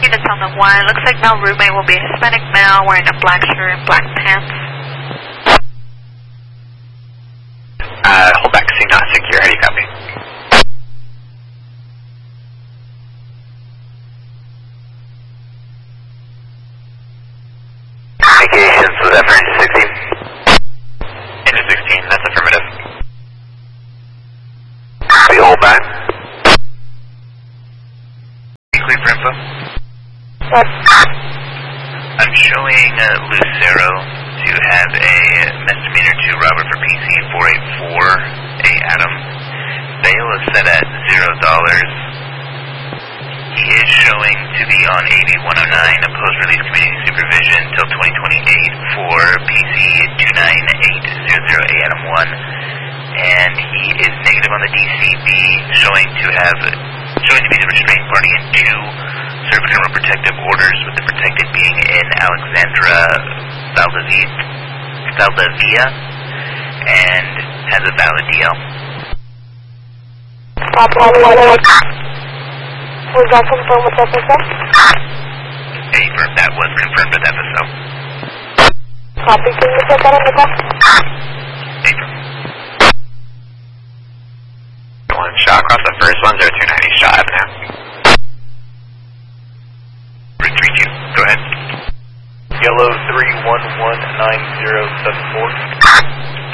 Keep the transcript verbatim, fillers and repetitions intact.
units on the one. Looks like male roommate will be a Hispanic male wearing a black shirt and black pants. Uh, hold back, C not secure. How do you copy? Communications with F Engine sixteen. Engine sixteen, that's affirmative. We hold back. Clear for info? Yes. I'm showing uh, Lucero to have a misdemeanor to Robert for P C four eight four, a Adam. Bail is set at zero dollars. He is showing to be on A B one oh nine, a post-release community supervision until twenty twenty-eight for P C two nine eight zero zero, a Adam one. And he is negative on the D C B, showing to have showing to be the restraint party in two serve criminal protective orders, with the protected being in Alexandra Valdivia, and has a valid D L. Was that confirmed with F S O? Confirmed, that was confirmed with F S O. Copy, can you put that on the call? Paper. One shot across the first one, zero two ninety Shaw Avenue. three two, go ahead. Yellow three one one nine zero seven four.